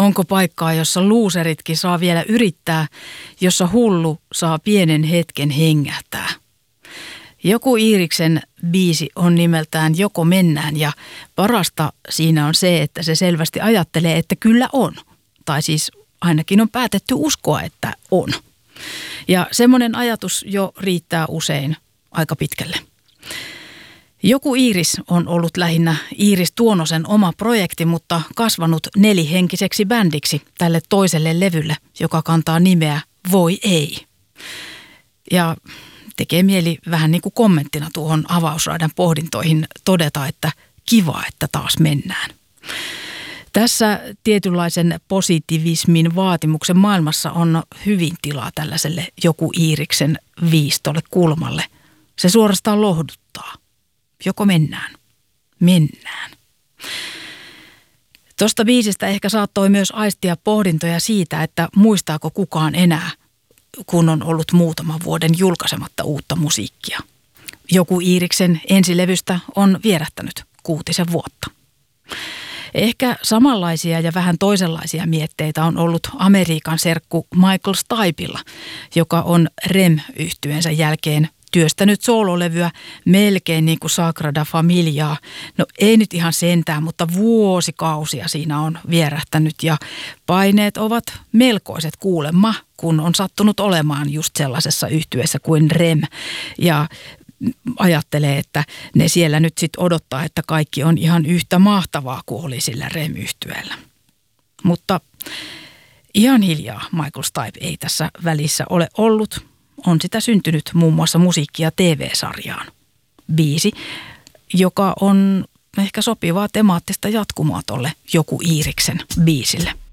Onko paikkaa, jossa luuseritkin saa vielä yrittää, jossa hullu saa pienen hetken hengähtää? Joku Iiriksen biisi on nimeltään Joko mennään ja parasta siinä on se, että se selvästi ajattelee, että kyllä on. Tai siis ainakin on päätetty uskoa, että on. Ja semmoinen ajatus jo riittää usein aika pitkälle. Joku Iiris on ollut lähinnä Iiris Tuonosen oma projekti, mutta kasvanut nelihenkiseksi bändiksi tälle toiselle levylle, joka kantaa nimeä Voi ei. Ja tekee mieli vähän niin kuin kommenttina tuohon avausraidan pohdintoihin todeta, että kiva, että taas mennään. Tässä tietynlaisen positiivismin vaatimuksen maailmassa on hyvin tilaa tällaiselle Joku Iiriksen viistolle kulmalle. Se suorastaan lohduttaa. Joko mennään? Mennään. Tuosta biisistä ehkä saattoi myös aistia pohdintoja siitä, että muistaako kukaan enää, kun on ollut muutaman vuoden julkaisematta uutta musiikkia. Joku Iiriksen ensilevystä on vierähtänyt 6 vuotta. Ehkä samanlaisia ja vähän toisenlaisia mietteitä on ollut Amerikan serkku Michael Stipeilla, joka on REM-yhtyeensä jälkeen työstänyt soololevyä melkein niin kuin Sagrada Familiaa. No ei nyt ihan sentään, mutta vuosikausia siinä on vierähtänyt ja paineet ovat melkoiset kuulemma, kun on sattunut olemaan just sellaisessa yhtyeessä kuin REM. Ja ajattelee, että ne siellä nyt sitten odottaa, että kaikki on ihan yhtä mahtavaa kuin oli sillä REM-yhtyeellä. Mutta ihan hiljaa Michael Stipe ei tässä välissä ole ollut. On sitä syntynyt muun muassa musiikkia TV-sarjaan. Biisi, joka on ehkä sopivaa temaattista jatkumoa tolle Joku Iiriksen biisille.